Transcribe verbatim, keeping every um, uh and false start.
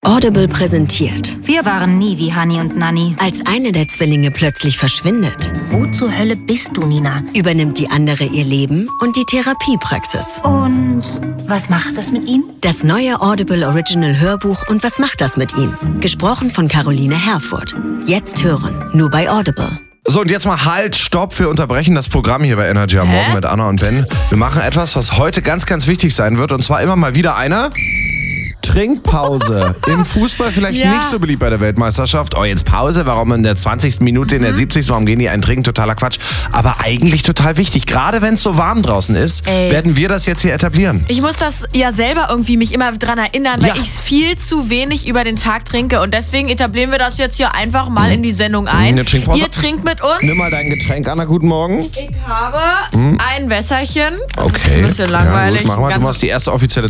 Audible präsentiert, Wir waren nie wie Hani und Nanni. als eine der Zwillinge plötzlich verschwindet, Wo zur Hölle bist du, Nina? übernimmt die andere ihr Leben und die Therapiepraxis. Und was macht das mit ihm? Das neue Audible Original Hörbuch und was macht das mit ihm? Gesprochen von Caroline Herfurth. Jetzt hören, nur bei Audible. So, und jetzt mal Halt, Stopp. Wir unterbrechen das Programm hier bei Energy am Morgen mit Anna und Ben. Wir machen etwas, was heute ganz, ganz wichtig sein wird. Und zwar immer mal wieder eine Trinkpause. Im Fußball vielleicht Ja. nicht so beliebt bei der Weltmeisterschaft. Oh, jetzt Pause. Warum in der zwanzigsten Minute, in der siebzigsten Warum gehen die einen trinken? Totaler Quatsch. Aber eigentlich total wichtig. Gerade wenn es so warm draußen ist, Ey. werden wir das jetzt hier etablieren. Ich muss das ja selber irgendwie mich immer dran erinnern, weil Ja. ich viel zu wenig über den Tag trinke. Und deswegen etablieren wir das jetzt hier einfach mal in die Sendung ein. Eine Trinkpause. Ihr trinkt mit uns. Nimm mal dein Getränk, Anna. Guten Morgen. Ich habe ein Wässerchen. Okay. Ein bisschen langweilig. Ja, gut, mach mal. Du Ganz- machst die erste offizielle